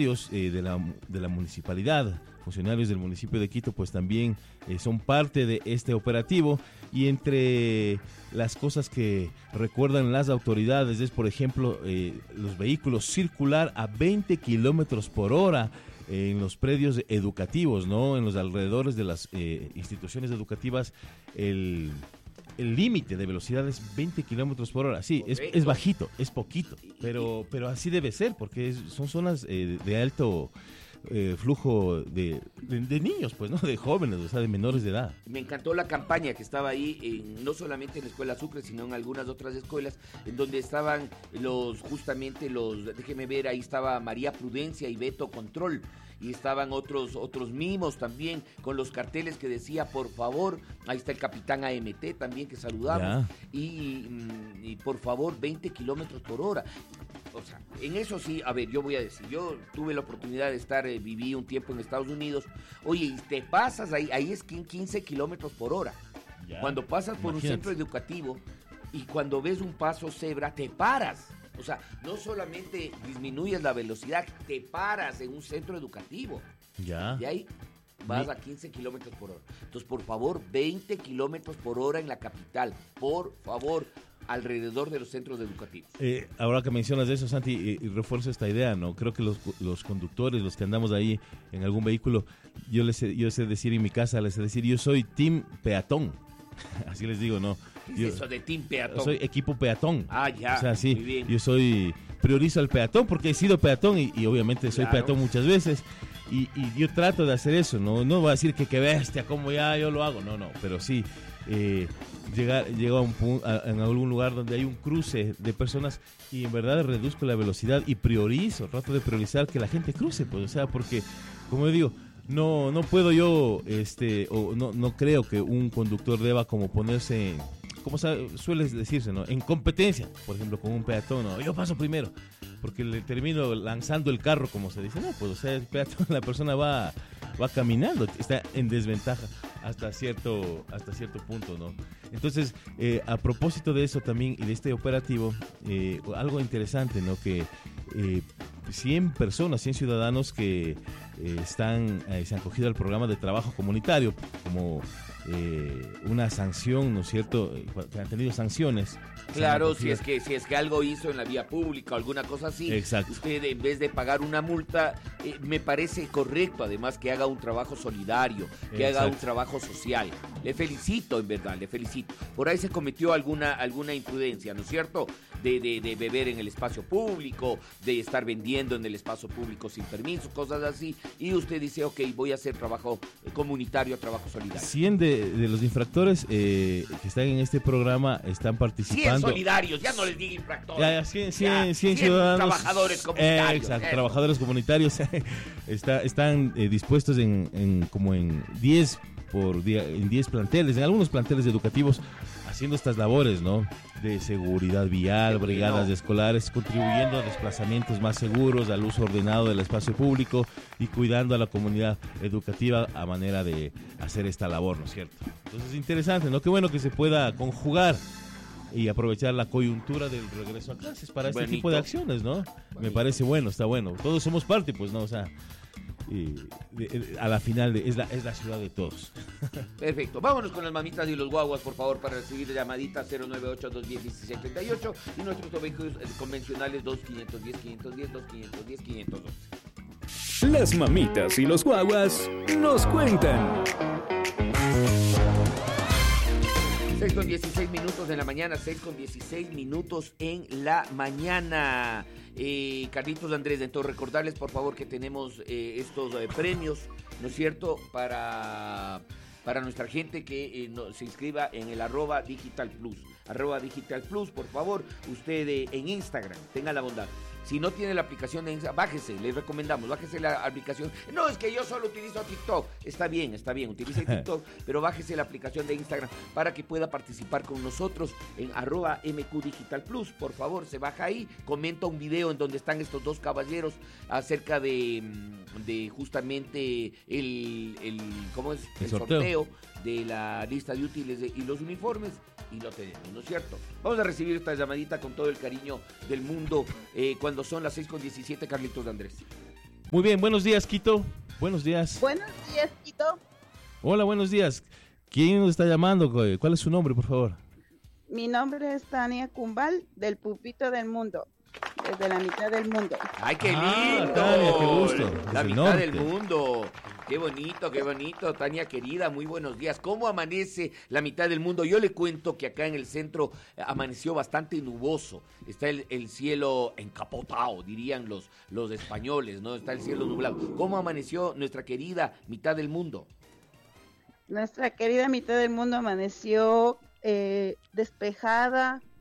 funcionarios de la municipalidad, funcionarios del municipio de Quito, pues también son parte de este operativo. Y entre las cosas que recuerdan las autoridades es, por ejemplo, los vehículos circular a 20 kilómetros por hora en los predios educativos, ¿no? En los alrededores de las instituciones educativas, el límite de velocidad es 20 kilómetros por hora. Sí, es bajito, es poquito, pero así debe ser, porque son zonas de alto flujo de niños, pues, ¿no? De jóvenes, o sea, de menores de edad. Me encantó la campaña que estaba ahí, no solamente en la Escuela Sucre, sino en algunas otras escuelas, en donde estaban déjeme ver, ahí estaba María Prudencia y Beto Control, y estaban otros mimos también, con los carteles que decía, por favor, ahí está el capitán AMT también, que saludamos, y por favor, 20 kilómetros por hora. O sea, en eso sí, a ver, yo voy a decir, yo tuve la oportunidad de estar, viví un tiempo en Estados Unidos, oye, y te pasas ahí es 15 kilómetros por hora. Ya. Cuando pasas por un centro educativo y cuando ves un paso cebra, te paras. O sea, no solamente disminuyes la velocidad, te paras en un centro educativo. Ya. Y ahí vas a 15 kilómetros por hora. Entonces, por favor, 20 kilómetros por hora en la capital. Por favor, alrededor de los centros educativos. Ahora que mencionas eso, Santi, y refuerzo esta idea, ¿no? Creo que los conductores, los que andamos ahí en algún vehículo, yo sé decir en mi casa, les sé decir, yo soy team peatón. Así les digo, ¿no? ¿Qué es eso de team peatón? Soy equipo peatón. Ah, ya. O sea, sí, muy bien. Yo priorizo al peatón porque he sido peatón y obviamente soy peatón muchas veces. Y yo trato de hacer eso, no voy a decir que bestia, como ya yo lo hago, no, pero sí llegar a un punto, en algún lugar donde hay un cruce de personas y en verdad reduzco la velocidad y trato de priorizar que la gente cruce, pues, o sea, porque, como yo digo, no puedo yo, no creo que un conductor deba como ponerse, como suele decirse, ¿no? En competencia, por ejemplo, con un peatón, ¿no? Yo paso primero, porque le termino lanzando el carro, como se dice, no, pues, o sea, el peatón, la persona va caminando, está en desventaja hasta cierto punto, ¿no? Entonces, a propósito de eso también y de este operativo, algo interesante, ¿no? Que 100 ciudadanos que se han cogido al programa de trabajo comunitario como una sanción, ¿no es cierto? Que han tenido sanciones. Claro, si es que algo hizo en la vía pública o alguna cosa así. Exacto. Usted, en vez de pagar una multa, me parece correcto, además, que haga un trabajo solidario, que haga un trabajo social. Le felicito, en verdad, le felicito. Por ahí se cometió alguna imprudencia, ¿no es cierto? De beber en el espacio público, de estar vendiendo en el espacio público sin permiso, cosas así. Y usted dice, ok, voy a hacer trabajo comunitario, trabajo solidario. 100 de los infractores que están en este programa están participando. 100 solidarios, ya no les diga infractores. 100 ciudadanos. Trabajadores comunitarios. Exacto, trabajadores comunitarios están dispuestos en 10 por día, en 10 planteles, en algunos planteles educativos, haciendo estas labores, ¿no? De seguridad vial, brigadas de escolares, contribuyendo a desplazamientos más seguros, al uso ordenado del espacio público y cuidando a la comunidad educativa a manera de hacer esta labor, ¿no es cierto? Entonces es interesante, ¿no? Qué bueno que se pueda conjugar y aprovechar la coyuntura del regreso a clases para este tipo de acciones, ¿no? Me parece bueno, está bueno. Todos somos parte, pues, ¿no? O sea, a la final es la ciudad de todos. Perfecto, vámonos con las mamitas y los guaguas, por favor, para recibir llamadita 098-210-1638 y nuestros vehículos convencionales 2510-510, 2510-511. Las mamitas y los guaguas nos cuentan. 6:16 de la mañana, 6:16 en la mañana. Carlitos Andrés, entonces recordarles por favor que tenemos estos premios, ¿no es cierto?, para nuestra gente que se inscriba en el @Digital Plus, por favor, usted en Instagram, tenga la bondad. Si no tiene la aplicación de Instagram, bájese, les recomendamos, bájese la aplicación. No, es que yo solo utilizo TikTok. Está bien, utilice TikTok, pero bájese la aplicación de Instagram para que pueda participar con nosotros en @MQ Digital Plus. Por favor, se baja ahí, comenta un video en donde están estos dos caballeros acerca de justamente el sorteo de la lista de útiles y los uniformes, y lo tenemos, ¿no es cierto? Vamos a recibir esta llamadita con todo el cariño del mundo cuando son las 6:17, Carlitos Andrés. Muy bien, buenos días, Quito. Buenos días. Buenos días, Quito. Hola, buenos días. ¿Quién nos está llamando? ¿Cuál es su nombre, por favor? Mi nombre es Tania Cumbal, del Pupito del Mundo, desde la mitad del mundo. ¡Ay, qué lindo! Tania, qué gusto. La Desde el mitad norte. del mundo. Qué bonito, Tania querida, muy buenos días. ¿Cómo amanece la mitad del mundo? Yo le cuento que acá en el centro amaneció bastante nuboso. Está el cielo encapotado, dirían los españoles, ¿no? Está el cielo nublado. ¿Cómo amaneció nuestra querida mitad del mundo? Nuestra querida mitad del mundo amaneció despejada,